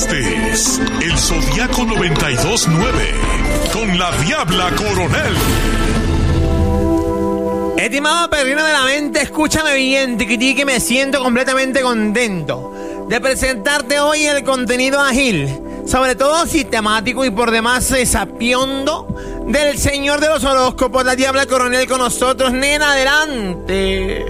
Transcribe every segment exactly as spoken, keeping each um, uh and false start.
Este es el Zodiaco noventa y dos nueve con la Diabla Coronel. Estimado perrino de la mente, escúchame bien, tiquití, que me siento completamente contento de presentarte hoy el contenido ágil, sobre todo sistemático y por demás sapiondo del señor de los horóscopos, la Diabla Coronel, con nosotros. Nena, adelante.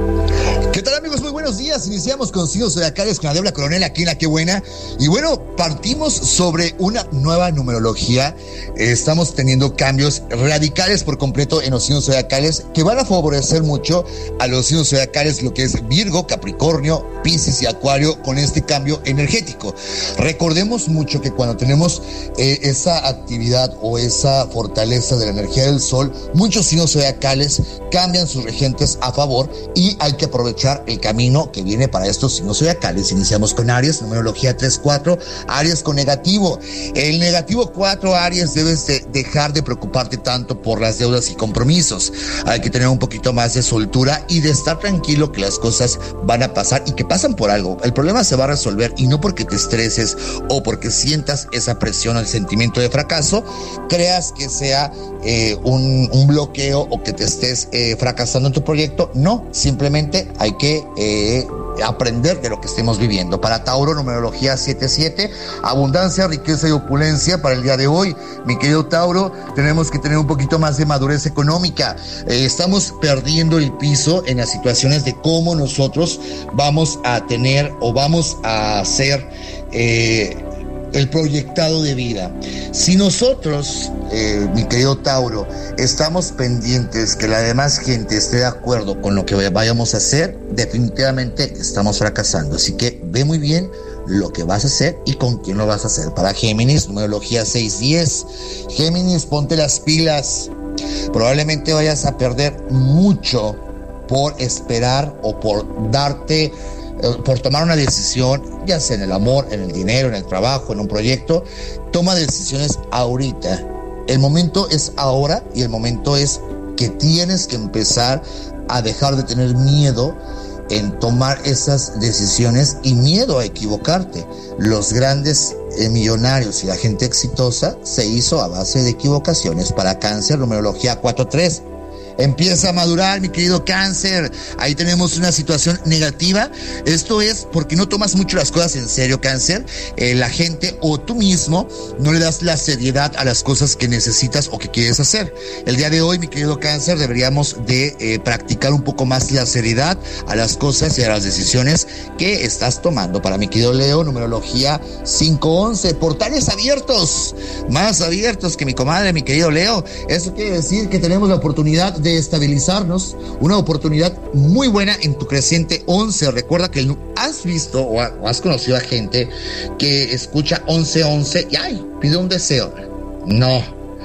¿Qué tal, amigos? Muy buenos días. Iniciamos con signos zodiacales con la Diabla Coronel aquí en La Qué Buena. Y bueno, partimos sobre una nueva numerología. Eh, estamos teniendo cambios radicales por completo en los signos zodiacales que van a favorecer mucho a los signos zodiacales, lo que es Virgo, Capricornio, Piscis y Acuario, con este cambio energético. Recordemos mucho que cuando tenemos eh, esa actividad o esa fortaleza de la energía del Sol, muchos signos zodiacales cambian sus regentes a favor y hay que aprovechar el camino que viene para estos signos zodiacales. Iniciamos con Aries, numerología tres cuatro, Aries con negativo. El negativo cuatro, Aries, debes de dejar de preocuparte tanto por las deudas y compromisos. Hay que tener un poquito más de soltura y de estar tranquilo que las cosas van a pasar y que pasan por algo. El problema se va a resolver y no porque te estreses o porque sientas esa presión o el sentimiento de fracaso, creas que sea eh, un, un bloqueo o que te estés eh, fracasando en tu proyecto. No, simplemente hay que eh, aprender de lo que estemos viviendo. Para Tauro, numerología siete siete, abundancia, riqueza y opulencia para el día de hoy. Mi querido Tauro, tenemos que tener un poquito más de madurez económica. Eh, estamos perdiendo el piso en las situaciones de cómo nosotros vamos a tener o vamos a hacer eh, el proyectado de vida. Si nosotros, eh, mi querido Tauro, estamos pendientes que la demás gente esté de acuerdo con lo que vayamos a hacer, definitivamente estamos fracasando. Así que ve muy bien lo que vas a hacer y con quién lo vas a hacer. Para Géminis, numerología seis diez, Géminis, ponte las pilas. Probablemente vayas a perder mucho por esperar o por darte por tomar una decisión, ya sea en el amor, en el dinero, en el trabajo, en un proyecto. Toma decisiones ahorita. El momento es ahora y el momento es que tienes que empezar a dejar de tener miedo en tomar esas decisiones y miedo a equivocarte. Los grandes eh, millonarios y la gente exitosa se hizo a base de equivocaciones. Para Cáncer, numerología cuatro tres, empieza a madurar, mi querido Cáncer. Ahí tenemos una situación negativa. Esto es porque no tomas mucho las cosas en serio, Cáncer. Eh, la gente o tú mismo no le das la seriedad a las cosas que necesitas o que quieres hacer. El día de hoy, mi querido Cáncer, deberíamos de eh, practicar un poco más la seriedad a las cosas y a las decisiones que estás tomando. Para mi querido Leo, numerología cinco once, portales abiertos, más abiertos que mi comadre, mi querido Leo. Eso quiere decir que tenemos la oportunidad de estabilizarnos, una oportunidad muy buena en tu creciente once. Recuerda que has visto o has conocido a gente que escucha once once y ay, pide un deseo. No,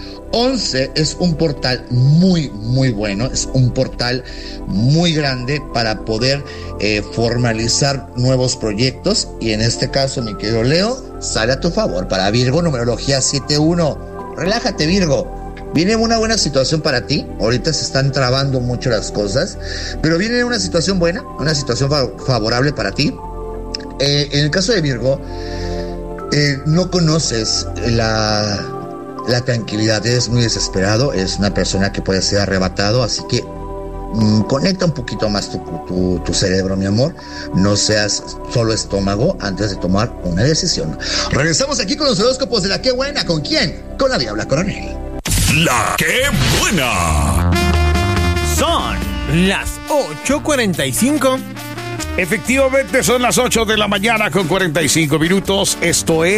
once es un portal muy muy bueno, es un portal muy grande para poder eh, formalizar nuevos proyectos y en este caso, mi querido Leo, sale a tu favor. Para Virgo, numerología siete uno, relájate, Virgo. Viene una buena situación para ti. Ahorita se están trabando mucho las cosas, pero viene una situación buena, una situación favorable para ti. Eh, en el caso de Virgo, eh, no conoces la, la tranquilidad, eres muy desesperado, eres una persona que puede ser arrebatado, así que mmm, conecta un poquito más tu, tu, tu cerebro, mi amor. No seas solo estómago antes de tomar una decisión. Regresamos aquí con los horóscopos de La Qué Buena. ¿Con quién? Con la Diabla Coronel. La Qué Buena. Son las ocho cuarenta y cinco. Efectivamente, son las ocho de la mañana con cuarenta y cinco minutos. Esto es